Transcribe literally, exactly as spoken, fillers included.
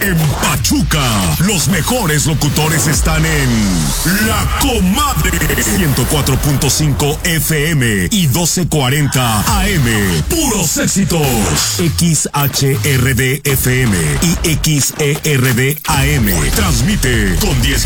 En Pachuca, los mejores locutores están en La Comadre. ciento cuatro punto cinco F M y doce cuarenta A M. Puros éxitos. X H R D F M y X E R D A M. Transmite con diez